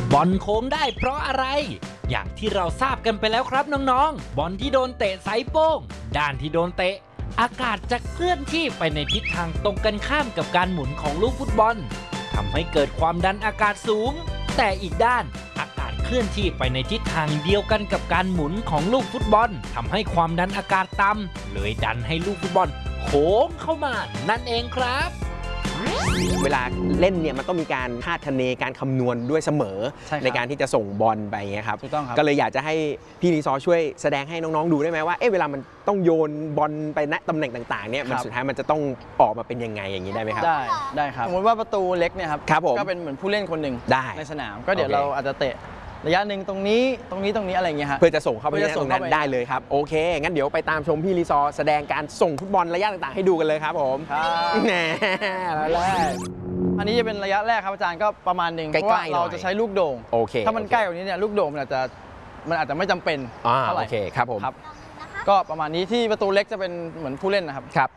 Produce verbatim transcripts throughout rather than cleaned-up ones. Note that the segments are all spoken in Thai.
บอลโค้งได้เพราะอะไรอย่างที่เราทราบกันไปแล้วครับน้องๆบอลที่โดนเตะไซโป้งด้านที่โดนเตะอากาศจะเคลื่อนที่ไปในทิศทางตรงกันข้ามกับการหมุนของลูกฟุตบอลทำให้เกิดความดันอากาศสูงแต่อีกด้านอากาศเคลื่อนที่ไปในทิศทางเดียวกันกับการหมุนของลูกฟุตบอลทำให้ความดันอากาศต่ำเลยดันให้ลูกฟุตบอลโค้งเข้ามานั่นเองครับเวลาเล่นเนี่ยมันต้องมีการคาดคะเนการคำนวณด้วยเสมอ ใ, ในการที่จะส่งบอลไปเงี้ยครับก็เลยอยากจะให้พี่รีซอร์ช่วยแสดงให้น้องๆดูได้ไหมว่าเอ๊ะเวลามันต้องโยนบอลไปณตำแหน่งต่างๆเนี่ยมันสุดท้ายมันจะต้องออกมาเป็นยังไงอย่างนี้ได้ไหมครับได้ได้ครับสมมติว่าประตูเล็กเนี่ยครับก็เป็นเหมือนผู้เล่นคนหนึ่งในสนามก็เดี๋ยวเราอาจจะเตะระยะหนึ่งตรงนี้ตรงนี้ตรงนี้อะไรเงี้ยฮะเพื่อจะส่งเข้าไปในตรงนั้นได้เลยครับโอเคงั้นเดี๋ยวไปตามชมพี่รีซอร์แสดงการส่งฟุตบอลระยะต่างๆให้ดูกันเลยครับผมแหมแล้วแรกอันนี้จะเป็นระยะแรกครับอาจารย์ก็ประมาณหนึ่งเพราะว่าเราจะใช้ลูกโด่งโอเคถ้ามันใกล้กว่านี้เนี่ยลูกโด่งมันอาจจะมันอาจจะไม่จำเป็นเท่าไหร่โอเคครับผมก็ประมาณนี้ที่ประตูเล็กจะเป็นเหมือนผู้เล่นนะครับครับ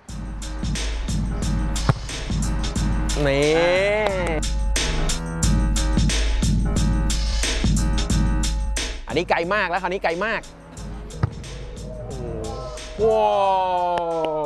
นี่อันนี้ไกลมากแล้วคราวนี้ไกลมากว้าว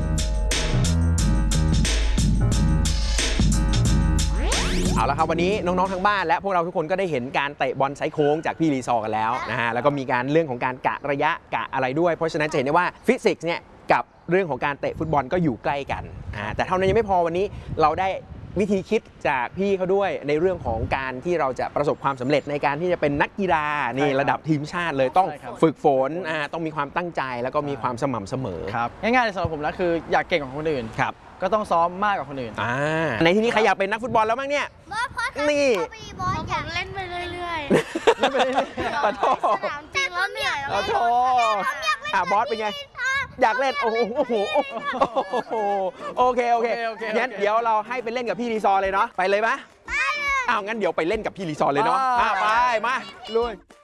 เอาละครับวันนี้น้องๆทั้งบ้านและพวกเราทุกคนก็ได้เห็นการเตะบอลไซส์โค้งจากพี่รีซอร์กันแล้วนะฮะแล้วก็มีการเรื่องของการกะระยะกะอะไรด้วยเพราะฉะนั้นจะเห็นได้ว่าฟิสิกส์เนี่ยกับเรื่องของการเตะฟุตบอลก็อยู่ใกล้กันอ่าแต่เท่านั้นยังไม่พอวันนี้เราได้วิธีคิดจากพี่เขาด้วยในเรื่องของการที่เราจะประสบความสำเร็จในการที่จะเป็นนักกีฬานี่ระดับทีมชาติเลยต้องฝึกฝนอ่าต้องมีความตั้งใจแล้วก็มีความสม่ำเสมอครับง่ายๆสำหรับผมแล้วคืออยากเก่งกว่าคนอื่นครับก็ต้องซ้อมมากกว่าคนอื่นอ่าในที่นี้ใครอยากเป็นนักฟุตบอลแล้วมั้งเนี่ยนี่ผมเล่นไปเรื่อยๆเล่นไปเรื่อยๆขอโทษสนามจริงแล้วเหนื่อยขอโทษอ่ะบอสเป็นไงอยากเล่นโอ้โหโอ้โหโอเคโอเคงั้นเดี๋ยวเราให้ไปเล่นกับพี่รีซอร์เลยเนาะไปเลยไหมอ้าวงั้นเดี๋ยวไปเล่นกับพี่รีซอร์เลยเนาะไปมาลุย